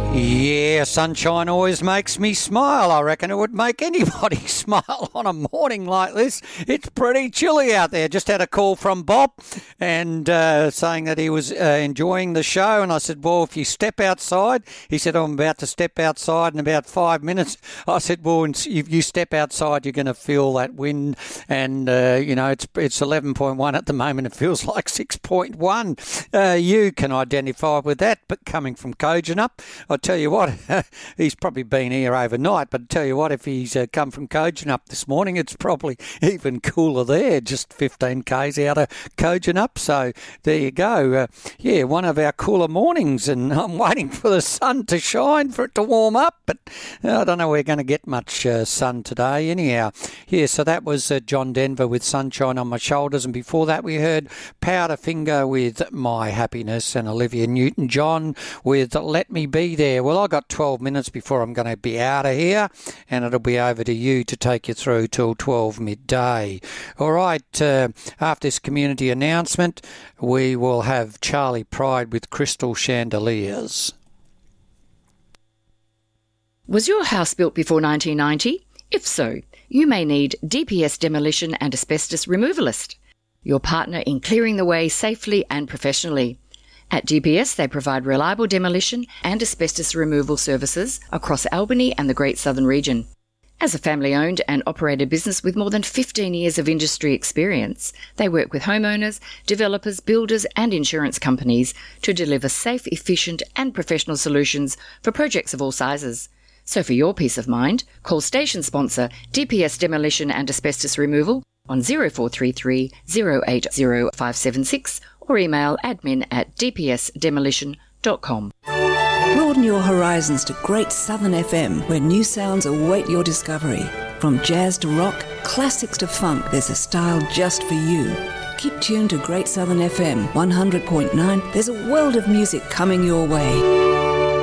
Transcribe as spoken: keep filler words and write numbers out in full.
Yeah, sunshine always makes me smile. I reckon it would make anybody smile on a morning like this. It's pretty chilly out there. Just had a call from Bob and uh, saying that he was uh, enjoying the show. And I said, well, if you step outside, he said, I'm about to step outside in about five minutes. I said, well, if you step outside, you're going to feel that wind. And, uh, you know, it's it's eleven point one at the moment. It feels like six point one. Uh, you can identify with that, but coming from Kojonup, I tell you what, he's probably been here overnight, but I tell you what, if he's uh, come from Kojonup this morning, it's probably even cooler there, just fifteen kays out of Kojonup. So there you go. Uh, yeah, one of our cooler mornings, and I'm waiting for the sun to shine for it to warm up, but I don't know we're going to get much uh, sun today anyhow. Yeah, so that was uh, John Denver with Sunshine on My Shoulders, and before that we heard Powderfinger with My Happiness and Olivia Newton-John with Let Me Be There. Well, I got twelve minutes before I'm going to be out of here, and it'll be over to you to take you through till twelve midday. All right, uh, after this community announcement, we will have Charlie Pride with Crystal Chandeliers. Was your house built before nineteen ninety? If so, you may need D P S Demolition and Asbestos Removalist, your partner in clearing the way safely and professionally. At D P S, they provide reliable demolition and asbestos removal services across Albany and the Great Southern Region. As a family-owned and operated business with more than fifteen years of industry experience, they work with homeowners, developers, builders and insurance companies to deliver safe, efficient and professional solutions for projects of all sizes. So for your peace of mind, call station sponsor D P S Demolition and Asbestos Removal on zero four three three, zero eight zero five seven six or email admin at d p s demolition dot com. Broaden your horizons to Great Southern F M, where new sounds await your discovery. From jazz to rock, classics to funk, there's a style just for you. Keep tuned to Great Southern F M one hundred point nine. There's a world of music coming your way.